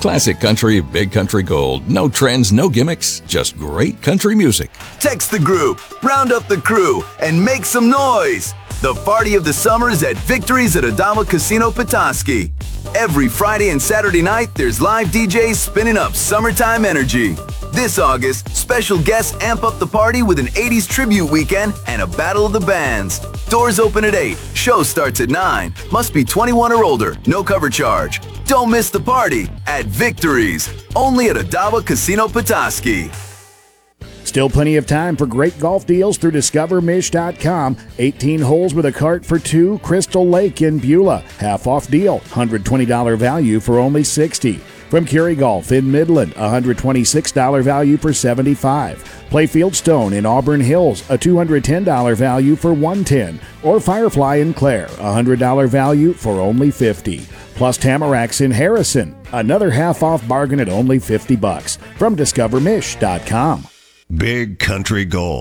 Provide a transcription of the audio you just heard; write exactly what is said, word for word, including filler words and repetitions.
Classic country, big country gold. No trends, no gimmicks, just great country music. Text the group, round up the crew, and make some noise. The party of the summer is at Victory's at Adama Casino Petoskey. Every Friday and Saturday night, there's live D Js spinning up summertime energy. This August, special guests amp up the party with an eighties tribute weekend and a battle of the bands. Doors open at eight. Show starts at nine. Must be twenty-one or older. No cover charge. Don't miss the party at Victory's, only at Adama Casino Petoskey. Still plenty of time for great golf deals through discover mish dot com. eighteen holes with a cart for two, Crystal Lake in Beulah. Half off deal, one hundred twenty dollars value for only sixty dollars. From Curie Golf in Midland, one hundred twenty-six dollars value for seventy-five dollars. Play Fieldstone in Auburn Hills, a two hundred ten dollars value for one hundred ten dollars. Or Firefly in Clare, one hundred dollars value for only fifty dollars. Plus Tamaracks in Harrison, another half-off bargain at only fifty bucks. From discover mish dot com. Big Country Gold.